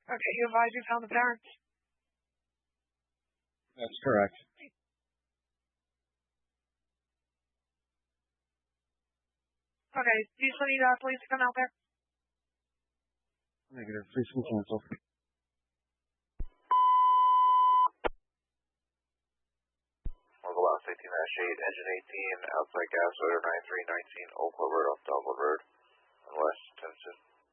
Okay, you advise you found the parents? That's correct. Okay, do you still need police to come out there? Negative. Please can cancel. Local Lounge 18-8, Engine 18, outside gas odor 9319, Oak Road off Dogwood Road, on West Tennessee.